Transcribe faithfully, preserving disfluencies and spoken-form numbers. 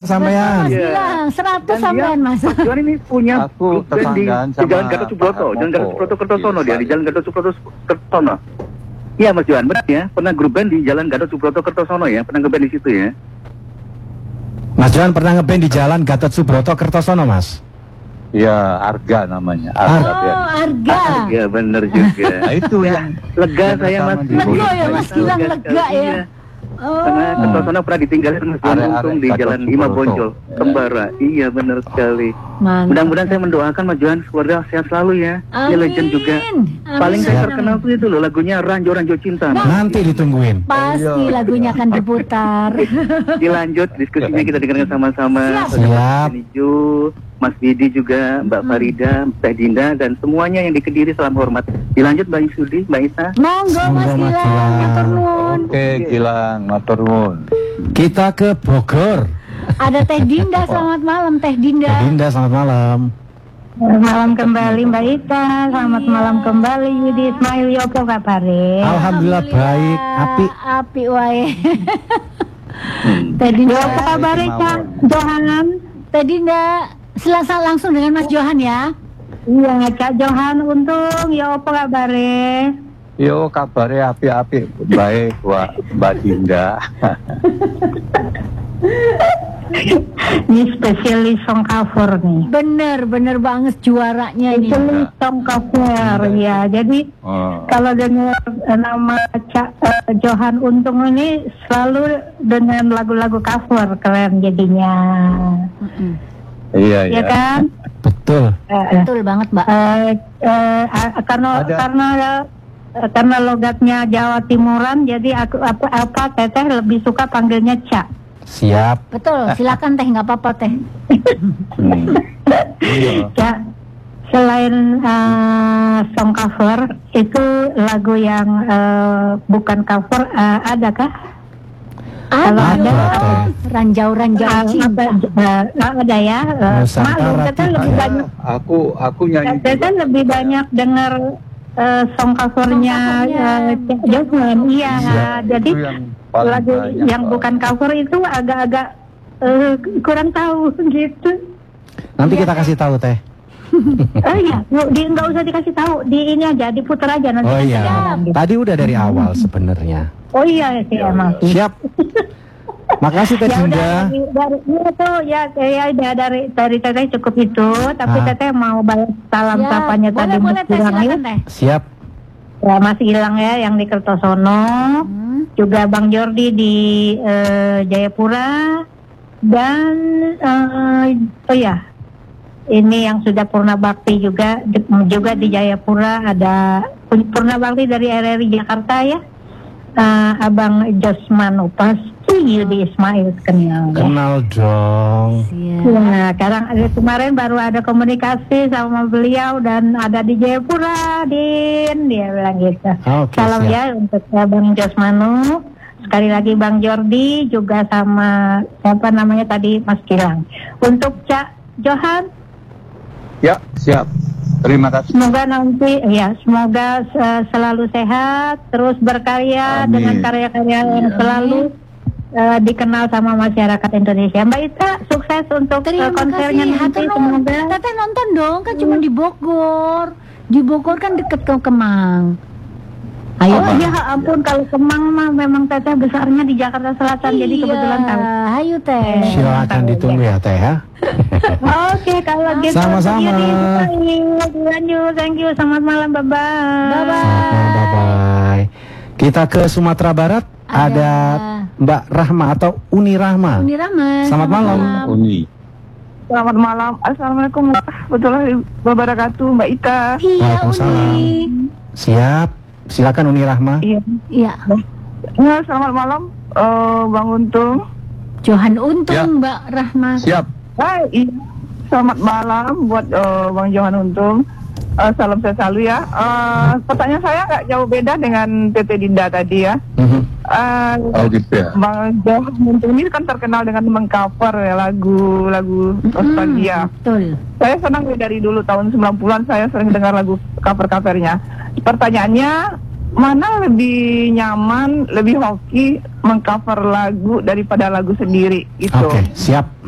sampean. Iya, seratus sampean Mas. Mas Johan ini punya Aku grup band di, tetanggaan di sama Jalan Gatot Subroto, Pak Jalan Gatot Moko. Subroto Kertosono dia, di Iya, Jalan Gatot Subroto Kertosono. Iya Mas Johan, benar ya? Pernah grup band di Jalan Gatot Subroto Kertosono ya? Pernah ngeband di situ ya? Mas Johan pernah ngeband di Jalan Gatot Subroto Kertosono, Mas? Ya, Arga namanya. Ah. Arga band. Oh, harga. Iya benar juga. Nah, itu yang Lega yang saya rekaman Mas. di Lega Boyolali. ya, Mas Gilang, lega ya. Oh. Karena Kertosono pernah ditinggalin Mas Johan Are-are Untung di Gatot Jalan Subroto. Ima Boncol, Kembara. Iya benar sekali. Mantap. Mudah-mudahan saya mendoakan Mas Johan keluarga sehat selalu ya. Ini Amin. legend juga. Amin. Paling saya Siap. terkenal tuh itu loh lagunya Ranjo Ranjo Cinta. Nanti ditungguin. Pasti Iya. lagunya akan diputar. Dilanjut diskusinya kita dengarkan sama-sama. Siap. Siap. Niju, Mas Didi juga, Mbak Farida, Teh Dinda dan semuanya yang di Kediri salam hormat. Dilanjut Mbak Sudi, Mbak Isa. Monggo Mas Monggo, Mas Gilang, Gilang. matur nuwun. Oke, Gilang, matur nuwun. Kita ke Bogor. Ada Teh Dinda, selamat malam Teh Dinda. Dinda, selamat malam. Selamat malam kembali Mbak Ita, selamat malam kembali Yudi Ismail, yopo kabare? Alhamdulillah baik, api. Api wae. Teh Dinda, Yopo kabare Kak Johan? Teh Dinda, selasa langsung dengan Mas Johan ya. Iya Kak Johan Untung, yopo kabare? Yo, kabarnya api-api baik, Wak Mbak Dinda. Ini spesialis song cover nih. Bener, bener banget juaranya ini. Spesialis song cover ya. Jadi Oh. kalau dengar eh, nama Cak eh, Johan Untung ini selalu dengan lagu-lagu cover, keren jadinya. Mm-mm. Iya, Ya iya. kan? Betul. Eh, eh. Betul banget Mbak. Eh, eh, ah, karena Ada. karena eh, karena logatnya Jawa Timuran, jadi aku apa apa teteh lebih suka panggilnya Cak. Siap. Betul, silakan Teh, nggak apa-apa Teh. Hmm. Iya. Cak, selain eh, song cover itu lagu yang eh, bukan cover, eh, adakah? Kalau Ada, ada. ranjau-ranjau Ah, cinta. apa, eh, ada ya. Eh, Nusantara maklum, teteh Cinta. lebih banyak. Aku aku nyanyi Teteh juga. lebih banyak dengar eh, song covernya Song covernya eh, Cak Johan. Iya, Iya, jadi itu yang paling lagu banyak, yang Pak. bukan cover itu agak-agak eh, kurang tahu gitu. Nanti kita kasih tahu Teh. Oh iya, yuk, di nggak usah dikasih tahu, di ini aja diputar aja nanti. Oh kita iya. dengar. Tadi udah dari awal sebenarnya. Oh iya sih emang. Siap. Makasih Teh Ya udah Dinda. dari, dari ya tuh ya ya udah dari dari teteh cukup itu, tapi Ah. teteh mau balas salam Ya, sapanya tadi boleh, boleh Mas Teh, Gilang ya. silakan Teh. Siap. Ya, Mas Gilang ya yang di Kertosono, Hmm. juga Bang Jordi di eh, Jayapura dan eh, oh ya ini yang sudah Purna Bakti juga di- juga di Jayapura, ada Purna Bakti dari R R I Jakarta ya. Eh, Abang Josman pasti Yudi Ismail kenal ya. Kenal dong. Siap. Nah, sekarang ada kemarin baru ada komunikasi sama beliau dan ada di Jayapura, Din, dia bilang gitu. Oke, Salam siap. ya untuk Bang Josmanu. Sekali lagi Bang Jordi juga sama siapa namanya tadi Mas Gilang. Untuk Cak Johan, Ya, siap. Terima kasih. semoga nanti ya semoga eh, selalu sehat, terus berkarya Amin. dengan karya-karya yang Iya. selalu eh, dikenal sama masyarakat Indonesia. Mbak Ita, sukses untuk eh, Terima konsernya kasih. nanti. Hatur nuhun. Semoga Teteh nonton dong, kan cuma di Bogor. Di Bogor kan deket ke Kemang. Ayo. Oh ya ampun, kalau Kemang mah memang teteh besarnya di Jakarta Selatan, jadi kebetulan tahu. Ayo Teh. Silakan ditunggu ya Teh ya. Oke, kalau gitu. Sama-sama. Yudi, lanjut, thank you. Selamat malam, bye-bye. Bye-bye. Selamat malam, bye-bye. Kita ke Sumatera Barat. Ada, Ada Mbak Rahma atau Uni Rahma. Uni Rahma. Selamat malam. Uni. Selamat malam. Assalamualaikum warahmatullahi wabarakatuh, Mbak Ita. Iya Waalaikumsalam. Uni. Siap. Silakan Uni Rahma. Iya. Iya. Ya, selamat malam, eh, Bang Untung. Johan Untung Ya. Mbak Rahma. Siap. Hai, iya. Selamat malam buat eh, Bang Johan Untung. Eh, salam sehat selalu ya. Eh, pertanyaan saya nggak jauh beda dengan Tete Dinda tadi ya. Mhm. Eh, Oh gitu ya. Bang Johan Untung ini kan terkenal dengan mengcover ya lagu-lagu nostalgia. Hmm, betul. Saya senang nih dari dulu tahun sembilan puluhan saya sering dengar lagu cover-covernya. Pertanyaannya, mana lebih nyaman, lebih hoki mengcover lagu daripada lagu sendiri itu? Oke, siap.